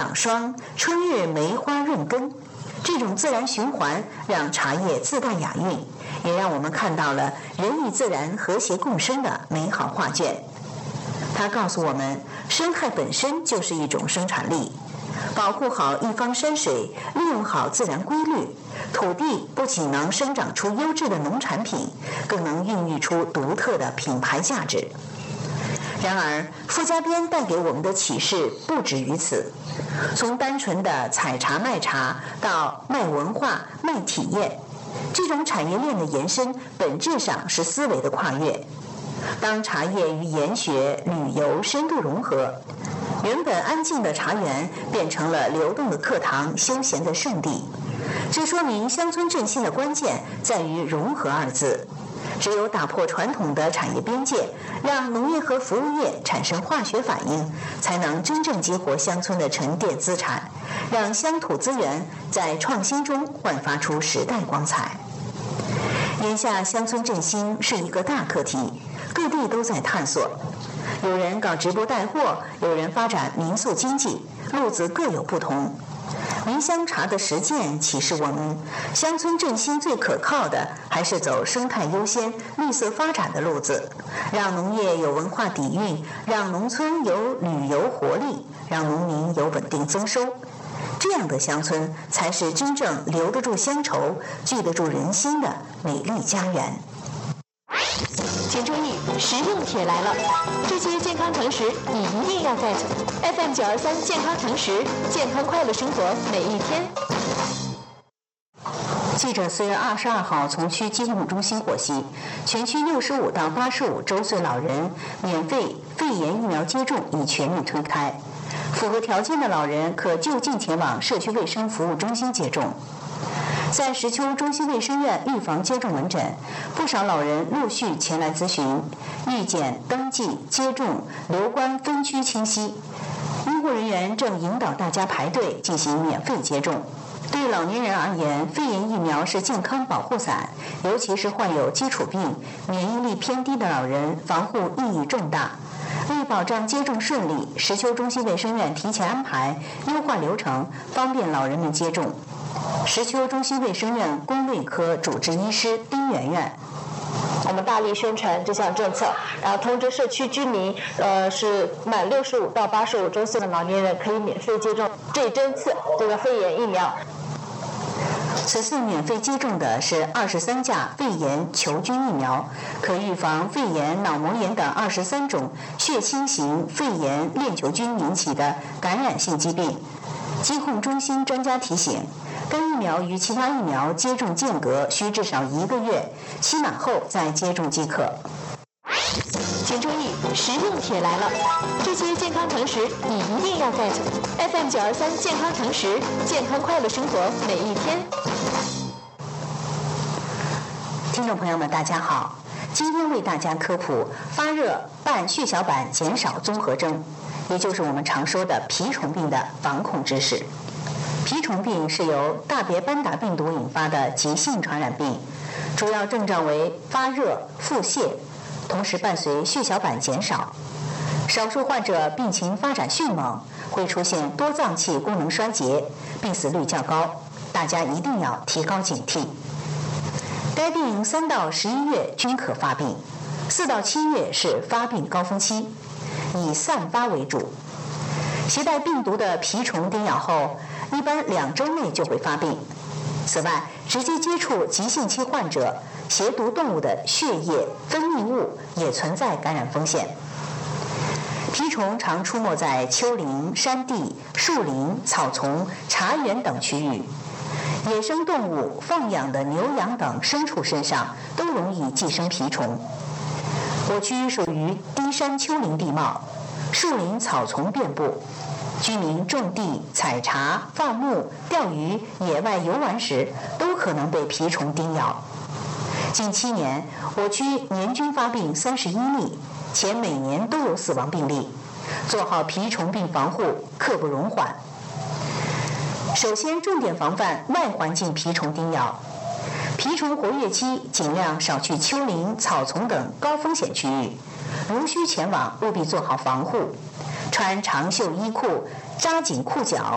长霜，春日梅花润根。这种自然循环让茶叶自带雅韵，也让我们看到了人与自然和谐共生的美好画卷。它告诉我们，生态本身就是一种生产力，保护好一方山水，利用好自然规律，土地不仅能生长出优质的农产品，更能孕育出独特的品牌价值。然而，傅家编带给我们的启示不止于此。从单纯的采茶卖茶到卖文化、卖体验，这种产业链的延伸本质上是思维的跨越。当茶叶与研学、旅游深度融合，原本安静的茶园变成了流动的课堂、休闲的圣地。这说明乡村振兴的关键在于融合二字。只有打破传统的产业边界，让农业和服务业产生化学反应，才能真正激活乡村的沉淀资产，让乡土资源在创新中焕发出时代光彩。眼下乡村振兴是一个大课题，各地都在探索，有人搞直播带货，有人发展民宿经济，路子各有不同。云香茶的实践启示我们，乡村振兴最可靠的还是走生态优先、绿色发展的路子，让农业有文化底蕴，让农村有旅游活力，让农民有稳定增收。这样的乡村才是真正留得住乡愁、聚得住人心的美丽家园。 请注意，实用帖来了！这些健康常识你一定要 get。FM 923健康常识，健康快乐生活每一天。 记者4月22号从区疾控中心获悉，全区65到85周岁老人免费肺炎疫苗接种已全面推开，符合条件的老人可就近前往社区卫生服务中心接种。在石丘中心卫生院预防接种门诊，不少老人陆续前来咨询，预检、登记、接种、留观分区清晰。医护人员正引导大家排队进行免费接种。对老年人而言，肺炎疫苗是健康保护伞，尤其是患有基础病、免疫力偏低的老人，防护意义重大。为保障接种顺利，石丘中心卫生院提前安排、优化流程，方便老人们接种。石丘中心卫生院公卫科主治医师丁媛媛， 我们大力宣传这项政策，然后通知社区居民，是满65到85周岁的老年人可以免费接种这一针次这个肺炎疫苗。 此次免费接种的是23价肺炎球菌疫苗，可预防肺炎、脑膜炎等23种血清型肺炎链球菌引起的感染性疾病。疾控中心专家提醒，该疫苗与其他疫苗接种间隔需至少1个月，期满后再接种即可。 请注意，实用帖来了！这些健康常识你一定要 get。FM 923健康常识，健康快乐生活每一天。 听众朋友们，大家好，今天为大家科普发热伴血小板减少综合征，也就是我们常说的蜱虫病的防控知识。蜱虫病是由大别班达病毒引发的急性传染病，主要症状为发热、腹泻，同时伴随血小板减少。少数患者病情发展迅猛，会出现多脏器功能衰竭，病死率较高，大家一定要提高警惕。该病3到11月均可发病，4到7月是发病高峰期，以散发为主。携带病毒的蜱虫叮咬后，一般2周内就会发病。此外，直接接触急性期患者携毒动物的血液、分泌物也存在感染风险。蜱虫常出没在丘陵、山地、树林、草丛、茶园等区域。野生动物、放养的牛羊等牲畜身上都容易寄生蜱虫。我区属于低山丘陵地貌，树林草丛遍布，居民种地、采茶、放牧、钓鱼、野外游玩时都可能被蜱虫叮咬。近7年，我区年均发病31例，且每年都有死亡病例。做好蜱虫病防护，刻不容缓。首先，重点防范外环境蜱虫叮咬。蜱虫活跃期尽量少去丘陵、草丛等高风险区域，如需前往，务必做好防护，穿长袖衣裤，扎紧裤脚，